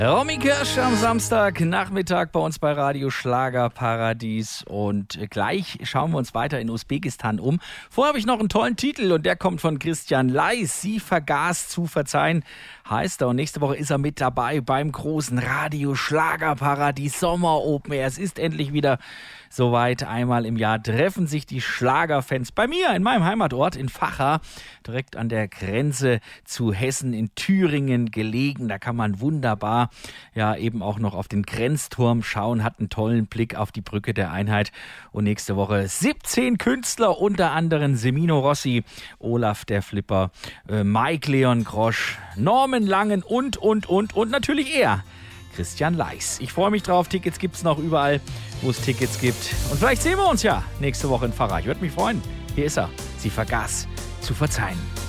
Romy Kirsch am Samstagnachmittag bei uns bei Radio Schlagerparadies und gleich schauen wir uns weiter in Usbekistan um. Vorher habe ich noch einen tollen Titel und der kommt von Christian Leis. Sie vergaß zu verzeihen, heißt er. Und nächste Woche ist er mit dabei beim großen Radio Schlagerparadies Sommer Open Air. Es ist endlich wieder soweit. Einmal im Jahr treffen sich die Schlagerfans bei mir in meinem Heimatort in Vacha, direkt an der Grenze zu Hessen in Thüringen gelegen. Da kann man wunderbar eben auch noch auf den Grenzturm schauen, hat einen tollen Blick auf die Brücke der Einheit. Und nächste Woche 17 Künstler, unter anderem Semino Rossi, Olaf der Flipper, Mike Leon Grosch, Norman Langen und natürlich er, Christian Leis. Ich freue mich drauf. Tickets gibt es noch überall, wo es Tickets gibt. Und vielleicht sehen wir uns ja nächste Woche in Vacha. Ich würde mich freuen. Hier ist er. Sie vergaß zu verzeihen.